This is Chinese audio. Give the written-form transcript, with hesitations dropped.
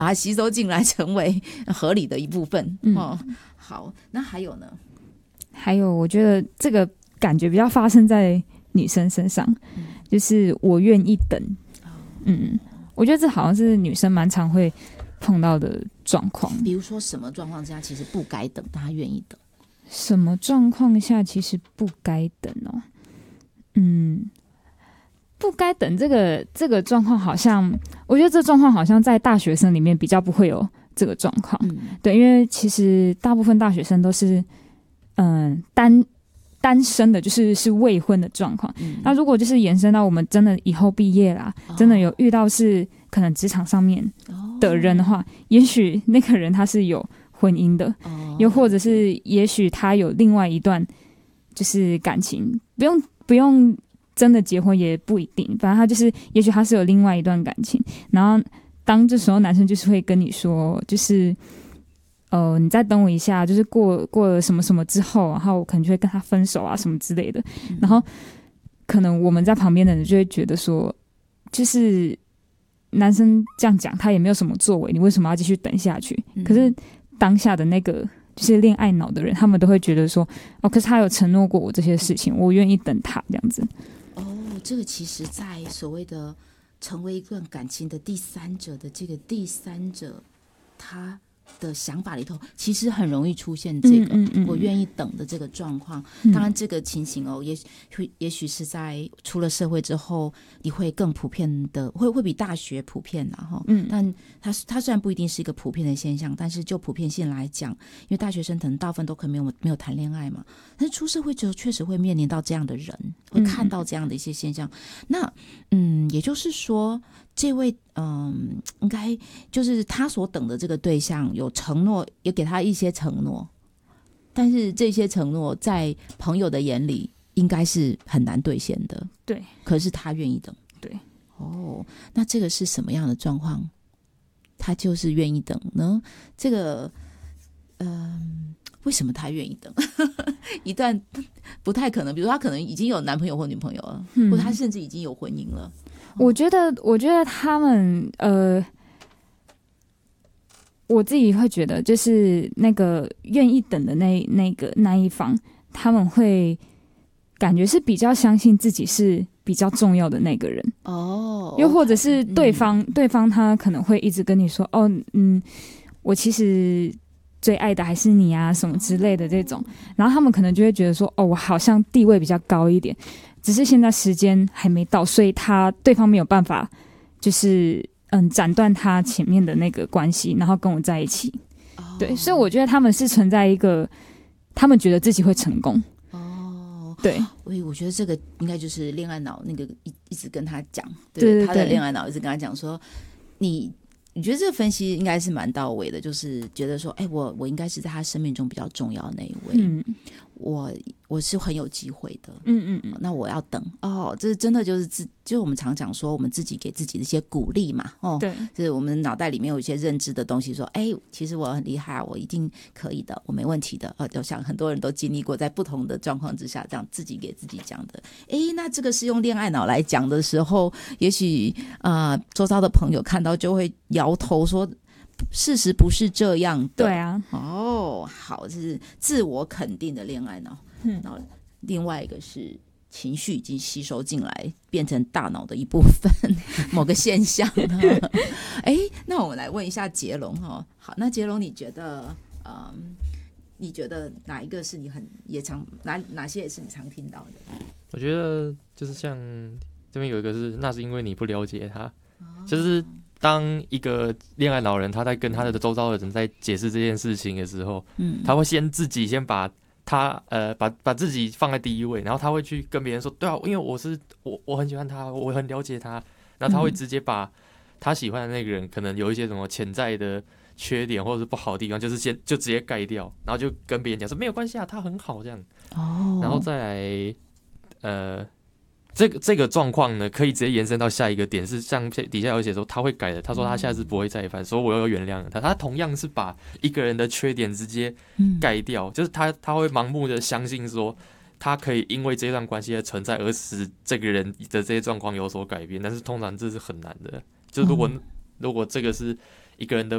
把它吸收进来，成为合理的一部分。好，那还有呢？ 还有，我觉得这个感觉比较发生在女生身上，就是我愿意等。我觉得这好像是女生蛮常会碰到的状况。 比如说什么状况之下其实不该等，但她愿意等？ 什么状况下其实不该等哦？不该等这个状况，好像我觉得这状况好像在大学生里面比较不会有这个状况。对，因为其实大部分大学生都是单身的，是未婚的状况。那如果就是延伸到我们真的以后毕业啦，真的有遇到是可能职场上面的人的话，也许那个人他是有婚姻的，又或者是也许他有另外一段就是感情，不用真的结婚也不一定，反正他就是也许他是有另外一段感情，然后当这时候男生就是会跟你说，就是你再等我一下，就是过了什么什么之后，然后我可能就会跟他分手啊什么之类的。然后可能我们在旁边的人就会觉得说，就是男生这样讲，他也没有什么作为，你为什么要继续等下去？可是当下的那个就是恋爱脑的人，他们都会觉得说，可是他有承诺过我这些事情，我愿意等他这样子。 这个其实在所谓的成为一段感情的第三者的这个第三者，他的想法里头，其实很容易出现这个我愿意等的这个状况。当然，这个情形也许是在出了社会之后，你会更普遍的，会比大学普遍啦哈。但它虽然不一定是一个普遍的现象，但是就普遍性来讲，因为大学生可能大部分都可能没有谈恋爱嘛，但是出社会之后确实会面临到这样的人，会看到这样的一些现象。那也就是说，这位应该就是他所等的这个对象有承诺，也给他一些承诺，但是这些承诺在朋友的眼里应该是很难兑现的。 对， 可是他愿意等。 对， 那这个是什么样的状况？他就是愿意等呢？这个为什么他愿意等？一段不太可能，比如说他可能已经有男朋友或女朋友了，或者他甚至已经有婚姻了。 我觉得他们我自己会觉得，就是那个愿意等的那一方，他们会感觉是比较相信自己是比较重要的那个人。又或者是对方他可能会一直跟你说，我其实最爱的还是你啊什么之类的这种，然后他们可能就会觉得说，我好像地位比较高一点，只是现在时间还没到，所以对方没有办法就是斩断他前面的那个关系，然后跟我在一起。对，所以我觉得他们是存在一个他们觉得自己会成功。对， 我觉得这个应该就是恋爱脑那个一直跟他讲， 对， 他的恋爱脑一直跟他讲说，你觉得这个分析应该是蛮到位的，就是觉得说，我应该是在他生命中比较重要的那一位，我是很有机会的，那我要等这真的就是我们常讲说我们自己给自己的一些鼓励嘛， 对， 就是我们脑袋里面有一些认知的东西，说，其实我很厉害，我一定可以的，我没问题的，就像很多人都经历过，在不同的状况之下，这样自己给自己讲的，那这个是用恋爱脑来讲的时候，也许周遭的朋友看到就会摇头说，事实不是这样的。 对啊， 好，这是自我肯定的恋爱脑。然后另外一个是情绪已经吸收进来，变成大脑的一部分，某个现象。那我们来问一下杰龙好，那杰龙你觉得哪一个是你也常哪些也是你常听到的？ 我觉得就是像这边有一个是，那是因为你不了解他，就是当一个恋爱脑人他在跟他的周遭的人在解释这件事情的时候，他会自己先把他把自己放在第一位，然后他会去跟别人说，对啊，因为我很喜欢他，我很了解他，然后他会直接把他喜欢的那个人可能有一些什么潜在的缺点或者是不好的地方，就是就直接盖掉，然后就跟别人讲说没有关系啊，他很好这样。然后再来这个状况呢，可以直接延伸到下一个点，是像底下有写说他会改的，他说他下次不会再犯，所以我要原谅他。他同样是把一个人的缺点直接盖掉，就是他会盲目的相信说他可以因为这段关系的存在而使这个人的这些状况有所改变，但是通常这是很难的。就如果这个是一个人的